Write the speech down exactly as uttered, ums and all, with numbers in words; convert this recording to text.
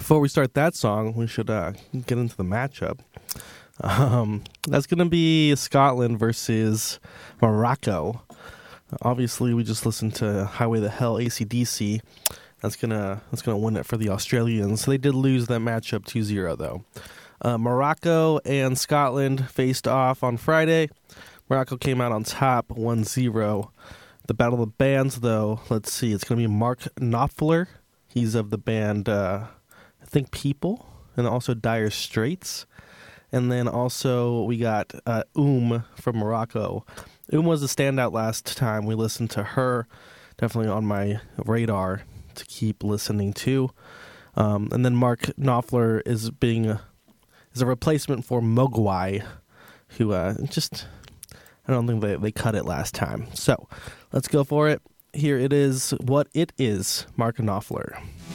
before we start that song, we should uh, get into the matchup. Um, that's going to be Scotland versus Morocco. Obviously, we just listened to Highway to Hell, A C D C. That's gonna that's gonna win it for the Australians. They did lose that matchup two zero, though. Uh, Morocco and Scotland faced off on Friday. Morocco came out on top, one zero. The Battle of the Bands, though, let's see. It's going to be Mark Knopfler. He's of the band, uh, I think, People, and also Dire Straits. And then also we got uh, Um from Morocco. Um was a standout last time we listened to her. Definitely on my radar to keep listening to. Um, and then Mark Knopfler is being a, is a replacement for Mogwai, who uh, just, I don't think they, they cut it last time. So let's go for it. Here it is, What It Is, Mark Knopfler.